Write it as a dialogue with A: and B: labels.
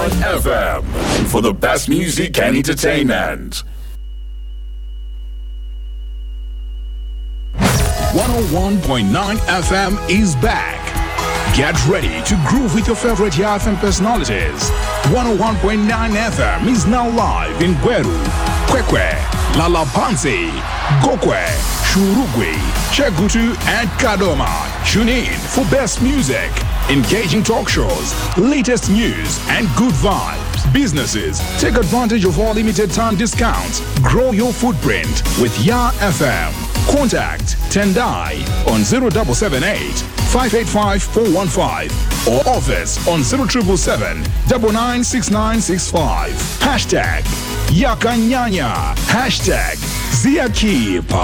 A: FM for the best music and entertainment. 101.9 FM is back. Get ready to groove with your favorite FM personalities. 101.9 FM is now live in Gweru, Kwekwe, Lalapansi, Gokwe, Shurugwe, Chegutu, and Kadoma. Tune in for best music, engaging talk shows, latest news, and good vibes. Businesses, take advantage of our limited time discounts. Grow your footprint with Ya FM. Contact Tendai on 0778 585 415 or office on 0777 996965. Hashtag Yakanyanya. Hashtag Ziakipa.